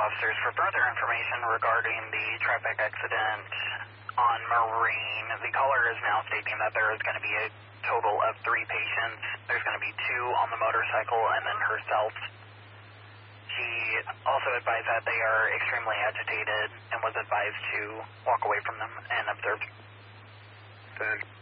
officers for further information regarding the traffic accident on Marine. The caller is now stating that there is going to be a total of 3 patients. There's going to be 2 on the motorcycle and then herself. She also advised that they are extremely agitated and was advised to walk away from them and observe. Good.